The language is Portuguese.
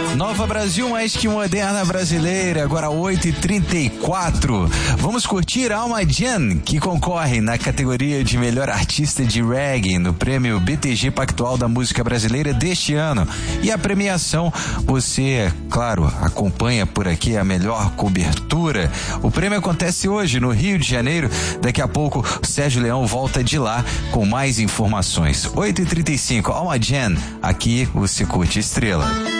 Nova Brasil, mais que moderna brasileira, agora 8h34. Vamos curtir Alma Jan, que concorre na categoria de melhor artista de reggae no prêmio BTG Pactual da Música Brasileira deste ano. E a premiação, você, claro, acompanha por aqui a melhor cobertura. O prêmio acontece hoje no Rio de Janeiro. Daqui a pouco o Sérgio Leão volta de lá com mais informações. 8h35, Alma Jan, aqui você curte Estrela.